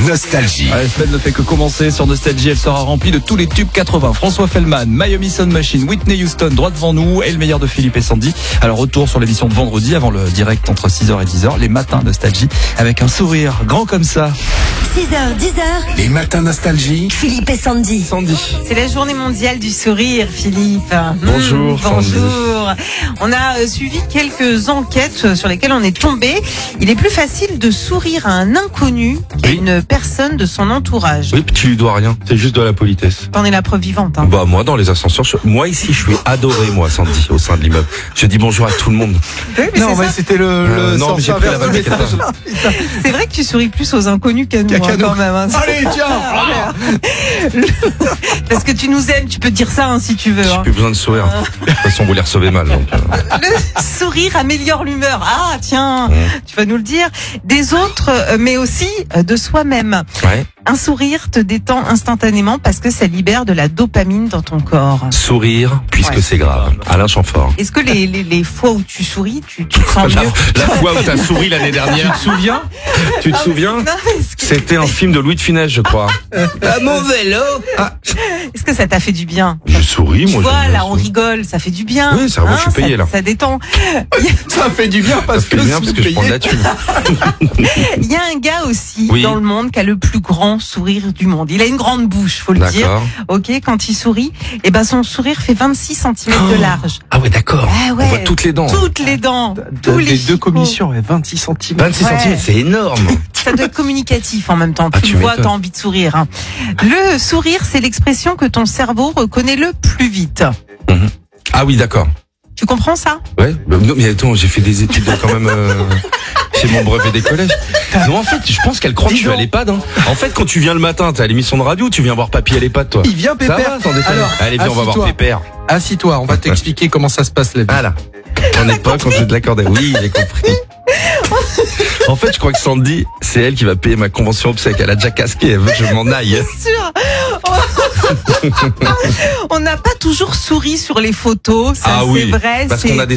Nostalgie. La semaine ne fait que commencer sur Nostalgie, elle sera remplie de tous les tubes 80. François Fellman, Miami Sound Machine, Whitney Houston, droit devant nous et le meilleur de Philippe et Sandy. Alors retour sur l'émission de vendredi avant le direct entre 6h et 10h, les matins Nostalgie avec un sourire grand comme ça. 6h, 10h. Les matins Nostalgie. Philippe et Sandy. C'est la journée mondiale du sourire, Philippe. Bonjour, Bonjour. On a suivi quelques enquêtes sur lesquelles on est tombé. Il est plus facile de sourire à un inconnu qu'à une personne de son entourage. Oui, tu lui dois rien. C'est juste de la politesse. T'en es la preuve vivante. Hein. Bah, moi, dans les ascenseurs, moi ici, je suis adoré, moi, Sandy, au sein de l'immeuble. Je dis bonjour à tout le monde. Oui, mais Non, mais c'était le non, mais j'ai pris la vague de Qatar. c'est vrai que tu souris plus aux inconnus qu'à nous, quand même. Hein. Allez, tiens. Parce que tu nous aimes, tu peux dire ça hein, si tu veux. J'ai Hein. plus besoin de sourire. De toute façon, vous les recevez mal. Donc, Le sourire améliore l'humeur. Ah, tiens, tu vas nous le dire. Des autres, mais aussi de soi-même. Ouais. Un sourire te détend instantanément parce que ça libère de la dopamine dans ton corps. Sourire, puisque Ouais. c'est grave. Alain Chamfort. Est-ce que les fois où tu souris, tu te sens mieux? La fois où t'as souri l'année dernière. Tu te souviens? Tu te souviens? Non, est-ce que, C'était un film de Louis de Funès, je crois. Mon vélo. est-ce que ça t'a fait du bien? Je souris, Tu moi. vois, j'aime là, bien on sourire. rigole, ça fait du bien. Oui, ça, moi, je suis payé, là. Ça détend. Ça fait du bien Ça parce fait que bien parce que je prends de la thune. Il y a un gars aussi Oui. dans le monde qui a le plus grand sourire du monde. Il a une grande bouche, faut le dire. D'accord. Ok, quand il sourit, et ben son sourire fait 26 cm de large. Ah ouais, d'accord. Ah ouais. On voit toutes les dents. Toutes les dents, tous les les deux chicots. commissions, 26 cm. 26 Ouais. cm, c'est énorme. Ça doit être communicatif en même temps. Ah, Tu tu le vois, m'étonnes. t'as envie de sourire. Hein. Le sourire, c'est l'expression que ton cerveau reconnaît le plus vite. Ah oui, d'accord. Tu comprends ça? Ouais. Non, mais attends, j'ai fait des études quand même. C'est mon brevet des collèges. Non, en fait, je pense qu'elle croit que je suis à l'EHPAD. Hein. En fait, quand tu viens le matin, t'as l'émission de radio, tu viens voir Papy à l'EHPAD, toi. Il vient, Ça Pépère. va, sans déconner. Alors, Allez, viens, on va voir assis-toi. Pépère. Assis-toi, on va t'expliquer comment ça se passe la vie. Voilà. On n'est pas quand je te l'accordais. Oui, j'ai compris. En fait, je crois que Sandy, c'est elle qui va payer ma convention obsèque. Elle a déjà casqué, elle veut que je m'en aille. Sûr. On n'a pas toujours souri sur les photos, ça Ah c'est oui, vrai. parce c'est- qu'on a des